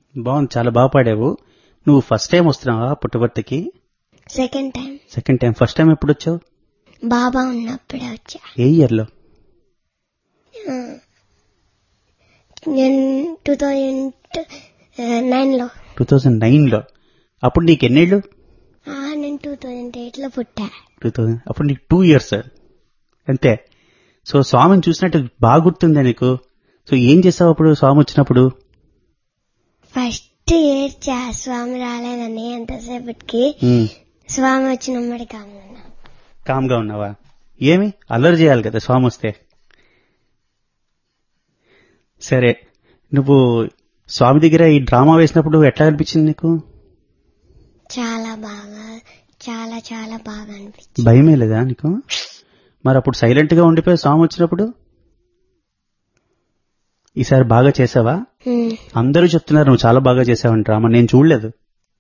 బాగుంది, చాలా బాగా పాడావు. నువ్వు ఫస్ట్ టైం వస్తున్నావా పుట్టపర్తికి? Second time. ఫస్ట్ టైం ఎప్పుడు వచ్చావు? బాబా ఉన్నప్పుడే వచ్చా. ఏ ఇయర్ లో? నేను 2009లో. 2009లో. అప్పుడు నీకు ఎన్నేళ్ళు? నేను 2008లో పుట్టా. అప్పుడు నీకు 2 years అంతే. సో స్వామిని చూసినట్టు బాగా గుర్తుందా నీకు? సో ఏం చేసావు అప్పుడు స్వామి వచ్చినప్పుడు? ఫస్ట్ ఏడ్చా, స్వామి రాలేదని. ఎంతసేపటికి స్వామి వచ్చినమ్మడి కామ్గా ఉన్నావా? ఏమి అల్లరి చేయాలి కదా స్వామి వస్తే. సరే, నువ్వు స్వామి దగ్గర ఈ డ్రామా వేసినప్పుడు ఎట్లా అనిపించింది నీకు? చాలా బాగా, చాలా చాలా బాగా అనిపించింది. భయమే లేదా నీకు? మరి అప్పుడు సైలెంట్ గా ఉండిపోయి స్వామి వచ్చినప్పుడు? ఈసారి బాగా చేసావా? అందరూ చెప్తున్నారు నువ్వు చాలా బాగా చేసావని డ్రామా. నేను చూడలేదు.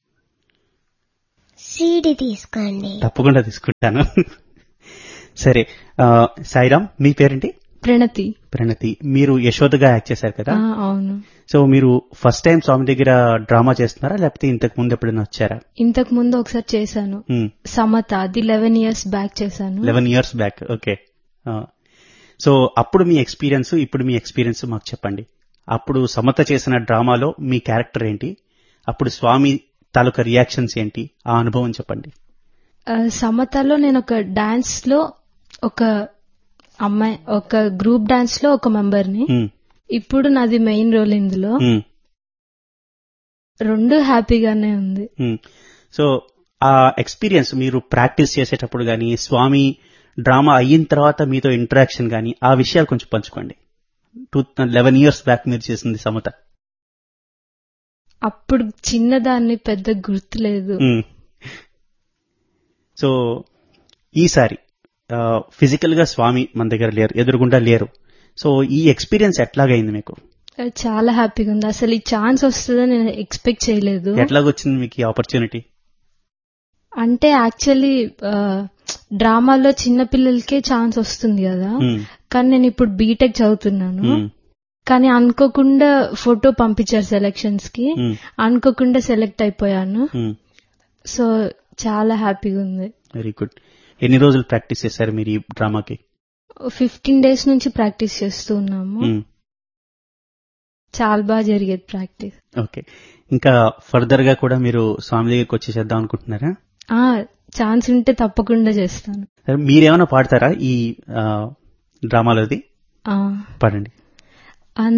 సీడీ తీసుకోండి. తప్పకుండా తీసుకుంటాను. సరే, సాయిరామ్, మీ పేరేంటి? ప్రణతి. మీరు యశోదగా యాక్ట్ చేశారు కదా? అవును. సో మీరు ఫస్ట్ టైం స్వామి దగ్గర డ్రామా చేస్తున్నారా, లేకపోతే ఇంతకు ముందు ఎప్పుడైనా వచ్చారా? ఇంతకు ముందు ఒకసారి చేశాను, సమత. అది 11 years బ్యాక్ చేశాను. 11 years బ్యాక్. ఓకే. సో అప్పుడు మీ ఎక్స్పీరియన్స్, ఇప్పుడు మీ ఎక్స్పీరియన్స్ మాకు చెప్పండి. అప్పుడు సమత చేసిన డ్రామాలో మీ క్యారెక్టర్ ఏంటి, అప్పుడు స్వామి తాలూకా రియాక్షన్స్ ఏంటి, ఆ అనుభవం చెప్పండి. సమతలో నేను ఒక డాన్స్ లో ఒక అమ్మాయి, ఒక గ్రూప్ డాన్స్ లో ఒక మెంబర్ని. ఇప్పుడు నాది మెయిన్ రోల్ ఇందులో. రెండు హ్యాపీగానే ఉంది. సో ఆ ఎక్స్పీరియన్స్ మీరు ప్రాక్టీస్ చేసేటప్పుడు గానీ, స్వామి డ్రామా అయిన తర్వాత మీతో ఇంటరాక్షన్ గానీ, ఆ విషయాలు కొంచెం పంచుకోండి. 11 years బ్యాక్ మీరు చేసింది సమత. అప్పుడు చిన్నదాన్ని, పెద్ద గుర్తులేదు. సో ఈసారి ఫిజికల్ గా స్వామి మన దగ్గర లేరు, ఎదురుగుండా లేరు. సో ఈ ఎక్స్పీరియన్స్ ఎట్లాగైంది మీకు? చాలా హ్యాపీగా ఉంది. అసలు ఈ ఛాన్స్ వస్తుందని నేను ఎక్స్పెక్ట్ చేయలేదు. ఎట్లాగొచ్చింది మీకు ఈ ఆపర్చునిటీ? అంటే యాక్చువల్లీ డ్రామాలో చిన్న పిల్లలకే ఛాన్స్ వస్తుంది కదా, కానీ నేను ఇప్పుడు బీటెక్ చదువుతున్నాను. కానీ అనుకోకుండా ఫోటో పంపించారు సెలక్షన్స్ కి, అనుకోకుండా సెలెక్ట్ అయిపోయాను. సో చాలా హ్యాపీగా ఉంది. Very good. ఎన్ని రోజులు ప్రాక్టీస్ చేశారు మీరు ఈ డ్రామాకి? 15 days నుంచి ప్రాక్టీస్ చేస్తూ ఉన్నాము. చాలా బాగా జరిగేది ప్రాక్టీస్. ఓకే. ఇంకా ఫర్దర్ గా కూడా మీరు స్వామి దగ్గరికి వచ్చి చేద్దాం అనుకుంటున్నారా? ఛాన్స్ ఉంటే తప్పకుండా చేస్తాను. మీరేమైనా పాడతారా ఈ డ్రామాలోది? పాడండి.